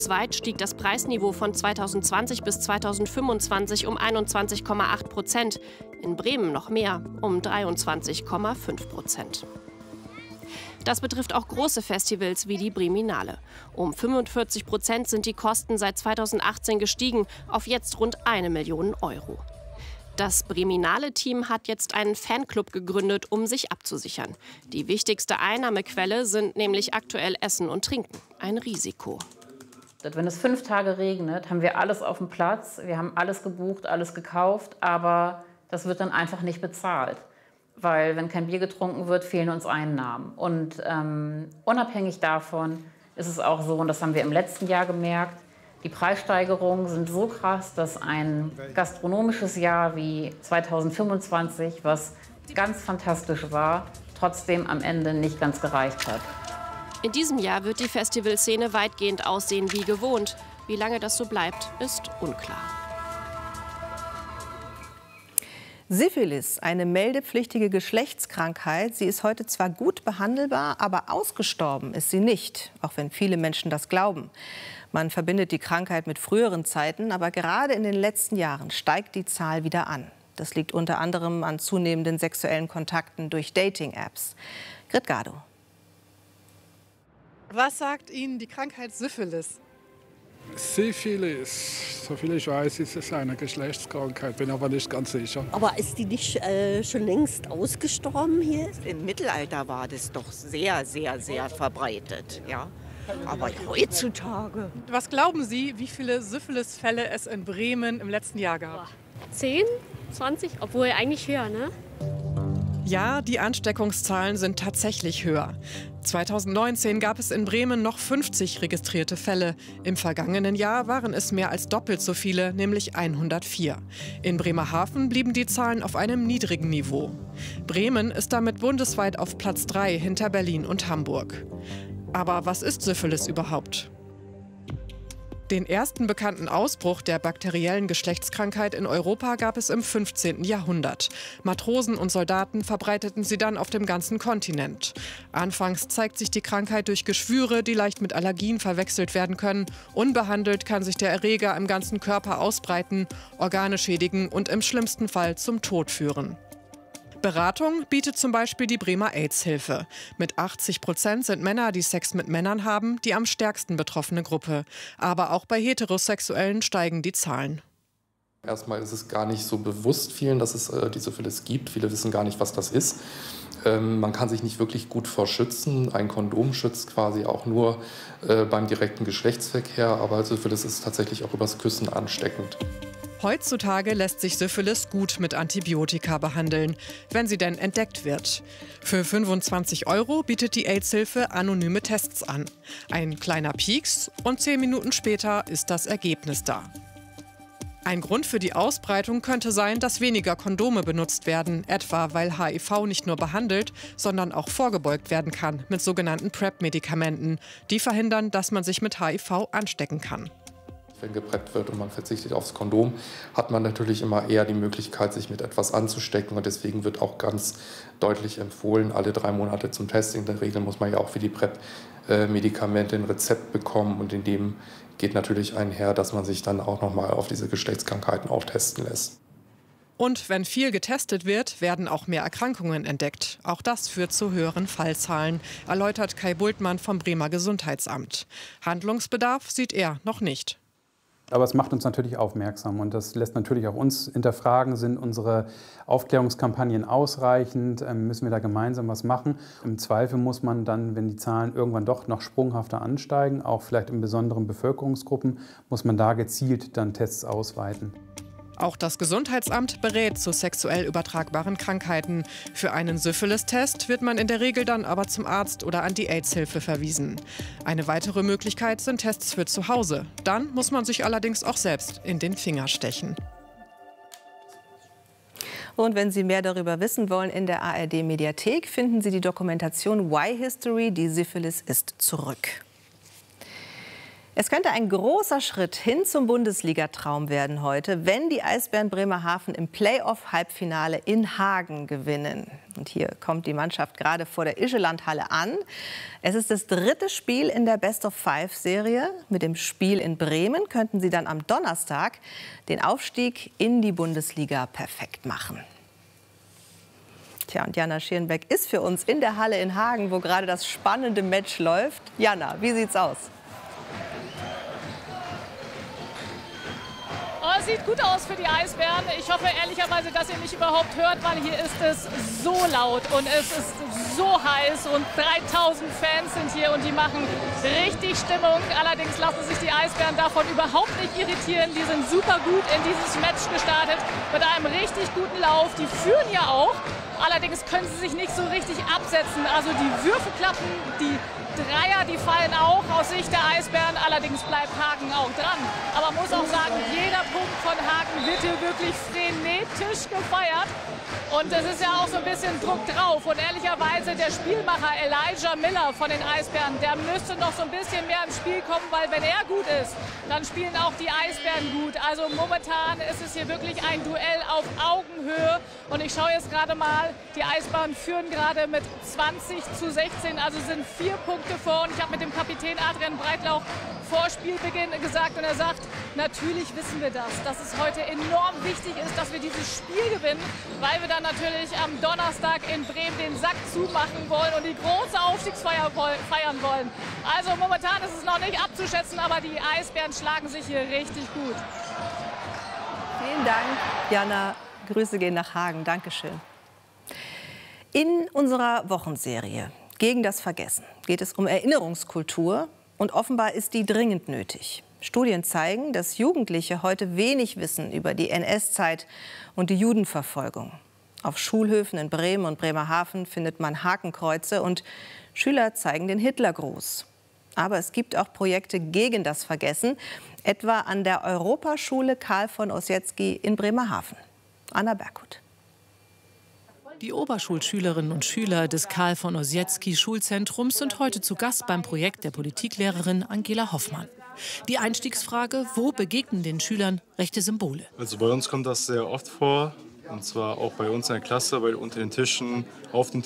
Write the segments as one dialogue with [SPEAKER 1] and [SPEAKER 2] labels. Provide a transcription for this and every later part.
[SPEAKER 1] Bundesweit stieg das Preisniveau von 2020 bis 2025 um 21,8%. In Bremen noch mehr, um 23,5%. Das betrifft auch große Festivals wie die Breminale. Um 45% sind die Kosten seit 2018 gestiegen, auf jetzt rund 1 Million Euro. Das Breminale-Team hat jetzt einen Fanclub gegründet, um sich abzusichern. Die wichtigste Einnahmequelle sind nämlich aktuell Essen und Trinken. Ein Risiko.
[SPEAKER 2] Wenn es 5 Tage regnet, haben wir alles auf dem Platz. Wir haben alles gebucht, alles gekauft, aber das wird dann einfach nicht bezahlt. Weil wenn kein Bier getrunken wird, fehlen uns Einnahmen. Und unabhängig davon ist es auch so, und das haben wir im letzten Jahr gemerkt, die Preissteigerungen sind so krass, dass ein gastronomisches Jahr wie 2025, was ganz fantastisch war, trotzdem am Ende nicht ganz gereicht hat.
[SPEAKER 1] In diesem Jahr wird die Festivalszene weitgehend aussehen wie gewohnt. Wie lange das so bleibt, ist unklar.
[SPEAKER 3] Syphilis, eine meldepflichtige Geschlechtskrankheit. Sie ist heute zwar gut behandelbar, aber ausgestorben ist sie nicht, auch wenn viele Menschen das glauben. Man verbindet die Krankheit mit früheren Zeiten, aber gerade in den letzten Jahren steigt die Zahl wieder an. Das liegt unter anderem an zunehmenden sexuellen Kontakten durch Dating-Apps. Grit Gado.
[SPEAKER 4] Was sagt Ihnen die Krankheit Syphilis?
[SPEAKER 5] Syphilis, soviel ich weiß, ist es eine Geschlechtskrankheit, bin aber nicht ganz sicher.
[SPEAKER 6] Aber ist die nicht schon längst ausgestorben hier?
[SPEAKER 7] Im Mittelalter war das doch sehr, sehr, sehr verbreitet. Ja. Aber heutzutage.
[SPEAKER 4] Was glauben Sie, wie viele Syphilis-Fälle es in Bremen im letzten Jahr gab?
[SPEAKER 8] 10, 20, obwohl eigentlich höher, ne?
[SPEAKER 9] Ja, die Ansteckungszahlen sind tatsächlich höher. 2019 gab es in Bremen noch 50 registrierte Fälle. Im vergangenen Jahr waren es mehr als doppelt so viele, nämlich 104. In Bremerhaven blieben die Zahlen auf einem niedrigen Niveau. Bremen ist damit bundesweit auf Platz 3 hinter Berlin und Hamburg. Aber was ist Syphilis überhaupt? Den ersten bekannten Ausbruch der bakteriellen Geschlechtskrankheit in Europa gab es im 15. Jahrhundert. Matrosen und Soldaten verbreiteten sie dann auf dem ganzen Kontinent. Anfangs zeigt sich die Krankheit durch Geschwüre, die leicht mit Allergien verwechselt werden können. Unbehandelt kann sich der Erreger im ganzen Körper ausbreiten, Organe schädigen und im schlimmsten Fall zum Tod führen. Beratung bietet zum Beispiel die Bremer AIDS-Hilfe. Mit 80% sind Männer, die Sex mit Männern haben, die am stärksten betroffene Gruppe. Aber auch bei Heterosexuellen steigen die Zahlen.
[SPEAKER 10] Erstmal ist es gar nicht so bewusst vielen, dass es die Syphilis gibt. Viele wissen gar nicht, was das ist. Man kann sich nicht wirklich gut vor schützen. Ein Kondom schützt quasi auch nur beim direkten Geschlechtsverkehr. Aber Syphilis ist tatsächlich auch übers Küssen ansteckend.
[SPEAKER 9] Heutzutage lässt sich Syphilis gut mit Antibiotika behandeln, wenn sie denn entdeckt wird. Für 25 € bietet die AIDS-Hilfe anonyme Tests an. Ein kleiner Pieks und 10 Minuten später ist das Ergebnis da. Ein Grund für die Ausbreitung könnte sein, dass weniger Kondome benutzt werden, etwa weil HIV nicht nur behandelt, sondern auch vorgebeugt werden kann mit sogenannten PrEP-Medikamenten. Die verhindern, dass man sich mit HIV anstecken kann.
[SPEAKER 10] Wenn gepreppt wird und man verzichtet aufs Kondom, hat man natürlich immer eher die Möglichkeit, sich mit etwas anzustecken. Und deswegen wird auch ganz deutlich empfohlen, alle 3 Monate zum Testing. In der Regel muss man ja auch für die PrEP-Medikamente ein Rezept bekommen. Und in dem geht natürlich einher, dass man sich dann auch nochmal auf diese Geschlechtskrankheiten auftesten lässt.
[SPEAKER 9] Und wenn viel getestet wird, werden auch mehr Erkrankungen entdeckt. Auch das führt zu höheren Fallzahlen, erläutert Kai Bultmann vom Bremer Gesundheitsamt. Handlungsbedarf sieht er noch nicht.
[SPEAKER 11] Aber es macht uns natürlich aufmerksam und das lässt natürlich auch uns hinterfragen, sind unsere Aufklärungskampagnen ausreichend, müssen wir da gemeinsam was machen. Im Zweifel muss man dann, wenn die Zahlen irgendwann doch noch sprunghafter ansteigen, auch vielleicht in besonderen Bevölkerungsgruppen, muss man da gezielt dann Tests ausweiten.
[SPEAKER 9] Auch das Gesundheitsamt berät zu sexuell übertragbaren Krankheiten. Für einen Syphilis-Test wird man in der Regel dann aber zum Arzt oder an die AIDS-Hilfe verwiesen. Eine weitere Möglichkeit sind Tests für zu Hause. Dann muss man sich allerdings auch selbst in den Finger stechen.
[SPEAKER 3] Und wenn Sie mehr darüber wissen wollen, in der ARD-Mediathek finden Sie die Dokumentation Why History, die Syphilis ist zurück. Es könnte ein großer Schritt hin zum Bundesligatraum werden heute, wenn die Eisbären Bremerhaven im Playoff-Halbfinale in Hagen gewinnen. Und hier kommt die Mannschaft gerade vor der Ischelandhalle an. Es ist das 3. Spiel in der Best-of-5-Serie. Mit dem Spiel in Bremen könnten sie dann am Donnerstag den Aufstieg in die Bundesliga perfekt machen. Tja, und Jana Schierenbeck ist für uns in der Halle in Hagen, wo gerade das spannende Match läuft. Jana, wie sieht's aus?
[SPEAKER 12] Oh, es sieht gut aus für die Eisbären. Ich hoffe ehrlicherweise, dass ihr mich überhaupt hört, weil hier ist es so laut und es ist so heiß und 3000 Fans sind hier und die machen richtig Stimmung. Allerdings lassen sich die Eisbären davon überhaupt nicht irritieren. Die sind super gut in dieses Match gestartet mit einem richtig guten Lauf. Die führen ja auch. Allerdings können sie sich nicht so richtig absetzen. Also die Würfe klappen, die Dreier, die fallen auch aus Sicht der Eisbären. Allerdings bleibt Hagen auch dran. Aber man muss auch sagen, jeder Punkt von Hagen wird hier wirklich frenetisch gefeiert. Und es ist ja auch so ein bisschen Druck drauf. Und ehrlicherweise der Spielmacher Elijah Miller von den Eisbären, der müsste noch so ein bisschen mehr ins Spiel kommen, weil wenn er gut ist, dann spielen auch die Eisbären gut. Also momentan ist es hier wirklich ein Duell auf Augenhöhe. Und ich schaue jetzt gerade mal, die Eisbären führen gerade mit 20:16, also sind 4 Punkte vor. Und ich habe mit dem Kapitän Adrian Breitlauch vor Spielbeginn gesagt und er sagt, natürlich wissen wir das, dass es heute enorm wichtig ist, dass wir dieses Spiel gewinnen, weil wir dann natürlich am Donnerstag in Bremen den Sack zumachen wollen und die große Aufstiegsfeier feiern wollen. Also momentan ist es noch nicht abzuschätzen, aber die Eisbären schlagen sich hier richtig gut.
[SPEAKER 3] Vielen Dank, Jana. Grüße gehen nach Hagen. Dankeschön. In unserer Wochenserie Gegen das Vergessen geht es um Erinnerungskultur und offenbar ist die dringend nötig. Studien zeigen, dass Jugendliche heute wenig wissen über die NS-Zeit und die Judenverfolgung. Auf Schulhöfen in Bremen und Bremerhaven findet man Hakenkreuze und Schüler zeigen den Hitlergruß. Aber es gibt auch Projekte gegen das Vergessen, etwa an der Europaschule Karl von Ossietzky in Bremerhaven. Anna Berghut.
[SPEAKER 13] Die Oberschulschülerinnen und Schüler des Karl von Ossietzky Schulzentrums sind heute zu Gast beim Projekt der Politiklehrerin Angela Hoffmann. Die Einstiegsfrage, wo begegnen den Schülern rechte Symbole?
[SPEAKER 14] Also bei uns kommt das sehr oft vor, und zwar auch bei uns in der Klasse, weil unter den Tischen, auf den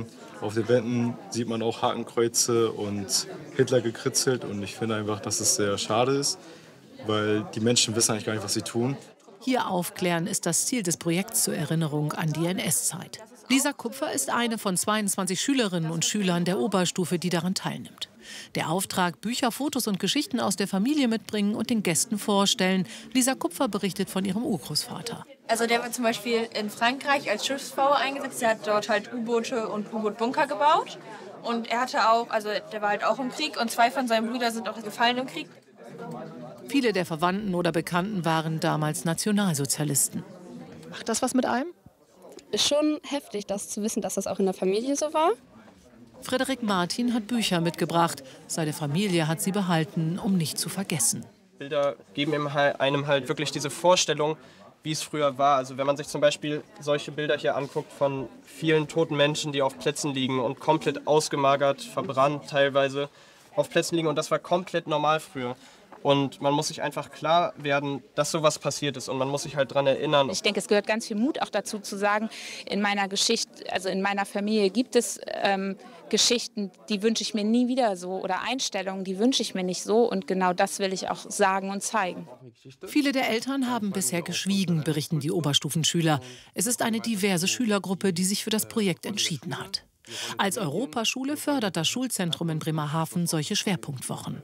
[SPEAKER 14] Wänden sieht man auch Hakenkreuze und Hitler gekritzelt. Und ich finde einfach, dass es sehr schade ist, weil die Menschen wissen eigentlich gar nicht, was sie tun.
[SPEAKER 13] Hier aufklären ist das Ziel des Projekts zur Erinnerung an die NS-Zeit. Lisa Kupfer ist eine von 22 Schülerinnen und Schülern der Oberstufe, die daran teilnimmt. Der Auftrag, Bücher, Fotos und Geschichten aus der Familie mitbringen und den Gästen vorstellen. Lisa Kupfer berichtet von ihrem Urgroßvater.
[SPEAKER 15] Also der war zum Beispiel in Frankreich als Schiffsbauer eingesetzt. Der hat dort halt U-Boote und U-Boot-Bunker gebaut. Und er hatte auch, also der war halt auch im Krieg und 2 von seinen Brüdern sind auch gefallen im Krieg.
[SPEAKER 13] Viele der Verwandten oder Bekannten waren damals Nationalsozialisten.
[SPEAKER 16] Macht das was mit einem? Ist schon heftig, das zu wissen, dass das auch in der Familie so war.
[SPEAKER 13] Frederik Martin hat Bücher mitgebracht. Seine Familie hat sie behalten, um nicht zu vergessen.
[SPEAKER 17] Bilder geben einem halt wirklich diese Vorstellung, wie es früher war. Also wenn man sich zum Beispiel solche Bilder hier anguckt von vielen toten Menschen, die auf Plätzen liegen und komplett ausgemagert, verbrannt teilweise auf Plätzen liegen. Und das war komplett normal früher. Und man muss sich einfach klar werden, dass sowas passiert ist und man muss sich halt daran erinnern.
[SPEAKER 18] Ich denke, es gehört ganz viel Mut auch dazu zu sagen, in meiner Geschichte, also in meiner Familie gibt es Geschichten, die wünsche ich mir nie wieder so oder Einstellungen, die wünsche ich mir nicht so und genau das will ich auch sagen und zeigen.
[SPEAKER 13] Viele der Eltern haben bisher geschwiegen, berichten die Oberstufenschüler. Es ist eine diverse Schülergruppe, die sich für das Projekt entschieden hat. Als Europaschule fördert das Schulzentrum in Bremerhaven solche Schwerpunktwochen.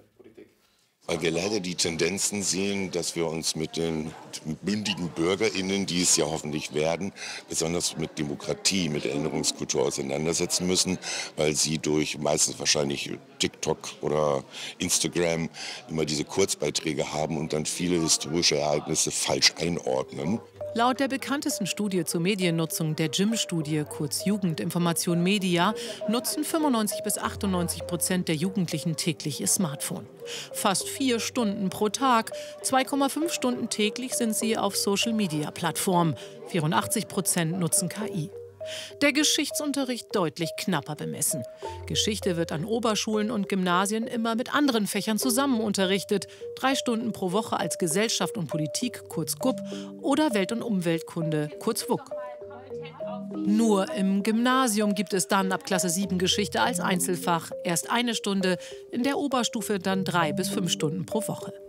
[SPEAKER 19] Weil wir leider die Tendenzen sehen, dass wir uns mit den mündigen BürgerInnen, die es ja hoffentlich werden, besonders mit Demokratie, mit Erinnerungskultur auseinandersetzen müssen, weil sie durch meistens wahrscheinlich TikTok oder Instagram immer diese Kurzbeiträge haben und dann viele historische Ereignisse falsch einordnen.
[SPEAKER 13] Laut der bekanntesten Studie zur Mediennutzung, der JIM-Studie, kurz Jugendinformation Media, nutzen 95–98% der Jugendlichen täglich ihr Smartphone. Fast 4 Stunden pro Tag, 2,5 Stunden täglich sind sie auf Social-Media-Plattformen. 84% nutzen KI. Der Geschichtsunterricht deutlich knapper bemessen. Geschichte wird an Oberschulen und Gymnasien immer mit anderen Fächern zusammen unterrichtet. 3 Stunden pro Woche als Gesellschaft und Politik, kurz GUP, oder Welt- und Umweltkunde, kurz WUK. Nur im Gymnasium gibt es dann ab Klasse 7 Geschichte als Einzelfach. Erst 1 Stunde, in der Oberstufe dann 3 bis 5 Stunden pro Woche.